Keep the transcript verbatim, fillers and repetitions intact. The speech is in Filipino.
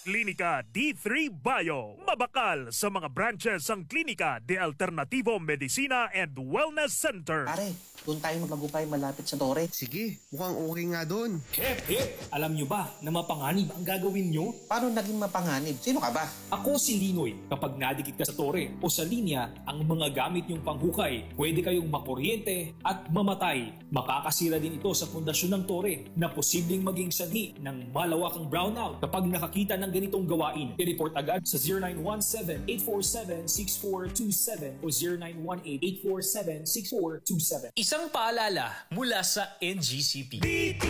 Klinika D three Bio. Mabakal sa mga branches ang Klinika de Alternativo Medicina and Wellness Center. Pare, doon tayo magmagupay malapit sa Tore. Sige, mukhang okay nga doon. Hep, hep! Alam nyo ba na mapanganib ang gagawin nyo? Paano naging mapanganib? Sino ka ba? Ako si Linoy. Kapag nadikit ka sa tore o sa linya, ang mga gamit nyong panghukay, pwede kayong makuryente at mamatay. Makakasira din ito sa pundasyon ng tore na posibleng maging sanhi ng malawakang brownout. Kapag nakakita ng ganitong gawain, i-report agad sa zero nine one seven, eight four seven, six four two seven o zero nine one eight, eight four seven, six four two seven. Isang paalala mula sa N G C P.